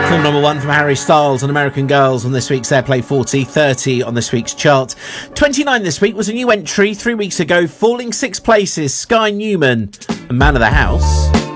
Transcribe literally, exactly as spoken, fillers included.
Film number one from Harry Styles and American Girls on this week's Airplay forty, thirty on this week's chart. twenty-nine this week was a new entry three weeks ago, falling six places, Sky Newman and Man of the House.